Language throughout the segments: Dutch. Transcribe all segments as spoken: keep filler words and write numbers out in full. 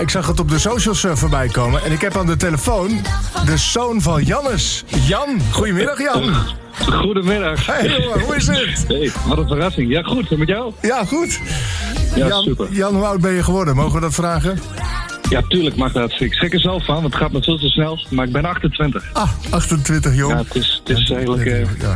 ik zag het op de socials uh, voorbij komen. En ik heb aan de telefoon de zoon van Jannes. Jan, goedemiddag Jan. Goedemiddag. Hey jongen, hoe is het? Hey, wat een verrassing. Ja goed, en met jou? Ja, goed. Ja, Jan, super. Jan, hoe oud ben je geworden? Mogen we dat vragen? Ja, tuurlijk mag dat. Ik schrik er zelf van, want het gaat me veel te snel. Maar ik ben achtentwintig. Ah, achtentwintig, jong. Ja, het is, het is eigenlijk... Uh, ja.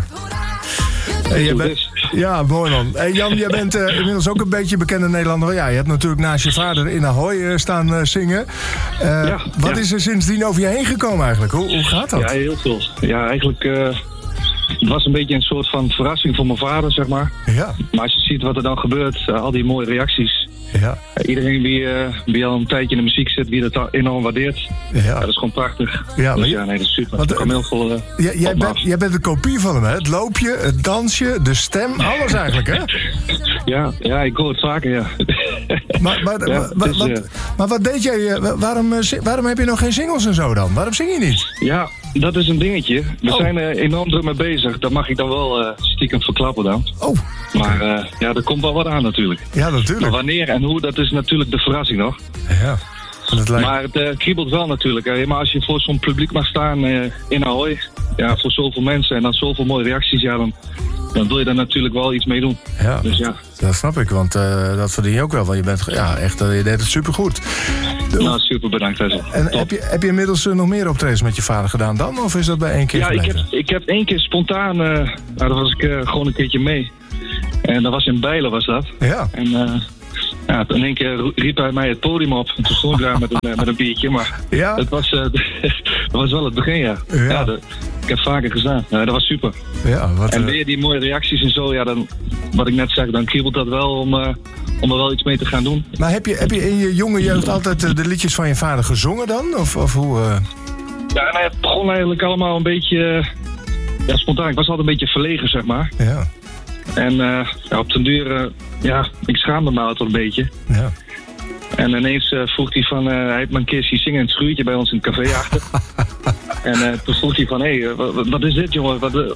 Hey, jij bent, ja, mooi man. Hey, Jan, jij bent uh, inmiddels ook een beetje bekende Nederlander. Ja, je hebt natuurlijk naast je vader in Ahoy uh, staan uh, zingen. Uh, ja, wat ja. is er sindsdien over je heen gekomen eigenlijk? Hoe, hoe gaat dat? Ja, heel veel. Ja, eigenlijk... Uh, het was een beetje een soort van verrassing voor mijn vader, zeg maar. Ja. Maar als je ziet wat er dan gebeurt, uh, al die mooie reacties... Ja. Iedereen die, uh, die al een tijdje in de muziek zit, die dat enorm waardeert. Ja. Ja, dat is gewoon prachtig. Ja, dus ja, nee, dat is super. Want, heel veel, uh, ja, jij, bent, jij bent een kopie van hem, hè? Het loopje, het dansje, de stem, alles eigenlijk, hè? Ja, ja, ik hoor het vaker, ja. Maar, maar, ja, maar, is, wat, uh, maar wat deed jij, waarom, waarom heb je nog geen singles en zo dan? Waarom zing je niet? Ja, dat is een dingetje. We oh. zijn er enorm druk mee bezig. Dat mag ik dan wel uh, stiekem verklappen dan. Oh. Maar uh, ja, er komt wel wat aan natuurlijk. Ja, natuurlijk. Maar wanneer en hoe, dat is natuurlijk de verrassing nog. Ja. Het lijkt... Maar het uh, kriebelt wel natuurlijk. Hè. Maar als je voor zo'n publiek mag staan uh, in Ahoy, ja, voor zoveel mensen en dan zoveel mooie reacties, ja, dan, dan wil je daar natuurlijk wel iets mee doen. Ja, dus ja. Dat snap ik, want uh, dat verdien je ook wel. Want je bent, ja, echt, uh, je deed het supergoed. De... Nou, super bedankt. Hè. En heb je, heb je inmiddels uh, nog meer optredens met je vader gedaan dan? Of is dat bij één keer Ja, ik heb, gebleven? ik heb één keer spontaan, uh, nou, daar was ik uh, gewoon een keertje mee. En dat was in Bijlen, was dat. Ja. En uh, ja, in één keer riep hij mij het podium op. En toen stond ik daar met een, met een biertje. Maar ja? het was, uh, dat was wel het begin, ja. ja. ja de, ik heb vaker gedaan. Ja, dat was super. Ja, wat, en weer die mooie reacties en zo. Ja, dan, wat ik net zeg, dan kriebelt dat wel om, uh, om er wel iets mee te gaan doen. Maar heb je, heb je in je jonge jeugd altijd uh, de liedjes van je vader gezongen dan? Of, of hoe... Uh... Ja, nou, het begon eigenlijk allemaal een beetje... Uh, ja, spontaan. Ik was altijd een beetje verlegen, zeg maar. Ja. En uh, ja, op den duur, uh, ja, ik schaamde me altijd een beetje. Ja. En ineens uh, vroeg hij van, uh, hij heeft me een keer zien zingen in het schuurtje bij ons in het café achter. En uh, toen vroeg hij van, hé, hey, wat, wat is dit jongen? Wat,